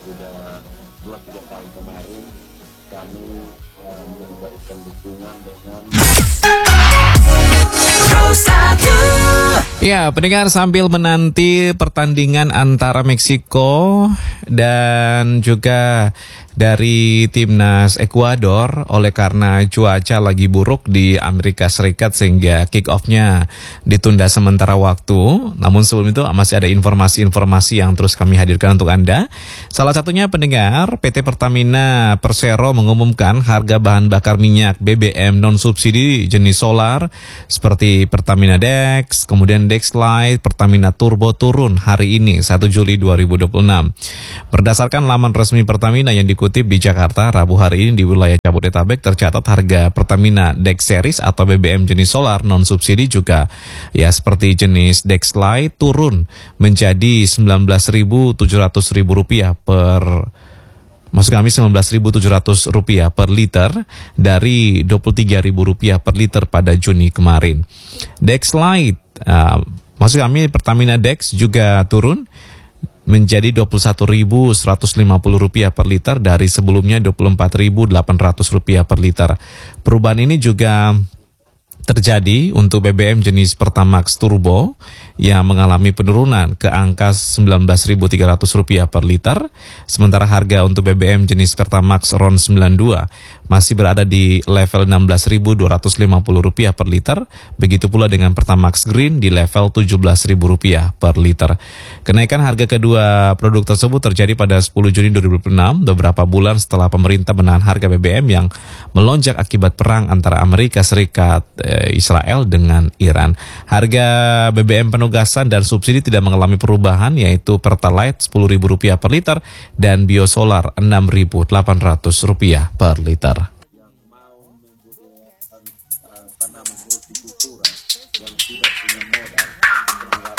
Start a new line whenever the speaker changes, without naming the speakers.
sudah 2-3 tahun kemarin kami memberikan dukungan dengan
Ya, pendengar, sambil menanti pertandingan antara Meksiko dan juga dari timnas Ekuador oleh karena cuaca lagi buruk di Amerika Serikat sehingga kick-off-nya ditunda sementara waktu. Namun sebelum itu masih ada informasi-informasi yang terus kami hadirkan untuk Anda. Salah satunya pendengar, PT Pertamina Persero mengumumkan harga bahan bakar minyak BBM non-subsidi jenis solar seperti Pertamina Dex, kemudian Dex Lite, Pertamina Turbo turun hari ini 1 Juli 2026. Berdasarkan laman resmi Pertamina yang dikutip di Jakarta, Rabu hari ini di wilayah Jabodetabek tercatat harga Pertamina Dex Series atau BBM jenis solar non-subsidi juga ya seperti jenis Dex Lite turun menjadi Rp19.700 per Maksud kami Rp19.700 per liter dari Rp23.000 per liter pada Juni kemarin. Dex Lite, maksud kami Pertamina Dex juga turun menjadi Rp21.150 per liter dari sebelumnya Rp24.800 per liter. Perubahan ini juga terjadi untuk BBM jenis Pertamax Turbo yang mengalami penurunan ke angka Rp19.300 per liter, sementara harga untuk BBM jenis Pertamax RON 92 masih berada di level Rp16.250 per liter, begitu pula dengan Pertamax Green di level Rp17.000 per liter. Kenaikan harga kedua produk tersebut terjadi pada 10 Juni 2026, beberapa bulan setelah pemerintah menahan harga BBM yang melonjak akibat perang antara Amerika Serikat, Israel dengan Iran. Harga BBM penugasan dan subsidi tidak mengalami perubahan, yaitu Pertalite Rp10.000 per liter dan Biosolar Rp6.800 per liter.
yang mau membudidayakan tanaman multikultura yang tidak punya modal, negara